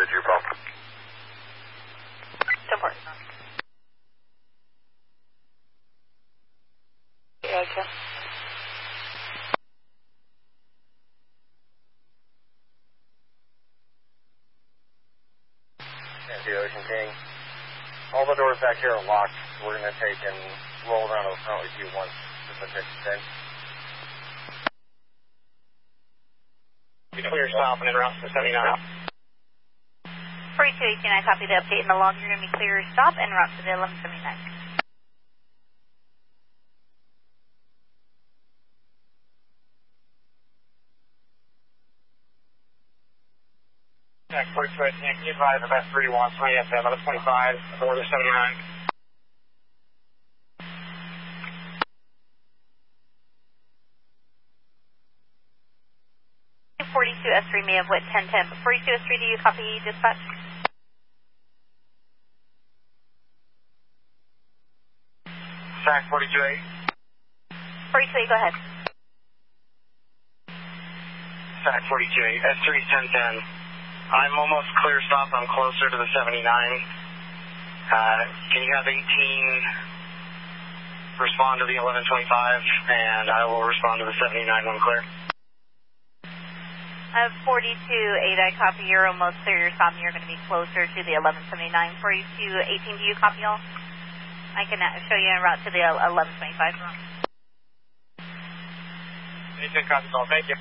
to your phone. 10-4. Yeah, okay. Nancy Ocean King. All the doors back here are locked. We're going to take and roll around to the front with you once Pacific, okay? Clear stop and en route to 79. 4218, I copy the update in the log. You're going to be clear stop and route to the 1179. Jack 4218, can you advise about 31, 20 FM, 1125, order 79. 42S3 may have went 1010, but 42S3, do you copy dispatch? Jack 42-8. 42, go ahead. Jack 42-8, S3 1010. I'm almost clear stop. I'm closer to the 79. Can you have 18 respond to the 1125, and I will respond to the 79 when clear. 42-8, I copy. You're almost clear. You're stopping. You're going to be closer to the 1179. 42-18, do you copy all? I can show you en route to the 1125. 18 copies all. Thank you.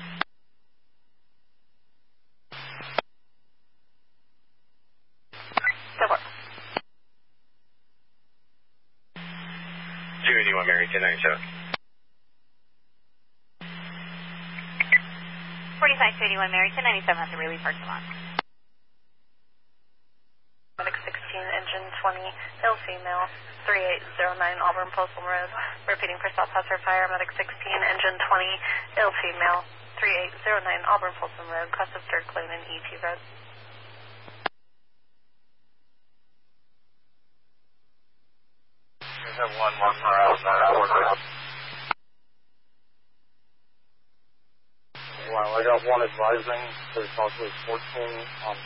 Go for it. 281 Mary 1097. 45-281 Mary 1097 at the Raleigh parking lot. Medic 16, engine 20, ill female, 3809 Auburn Postal Road. Repeating for stop hazard fire, medic 16, engine 20, ill female, 3809 Auburn Postal Road, cross of Dirk Lane and ET Road. We have one more per hour. Well, I got one advising there's possibly 14 on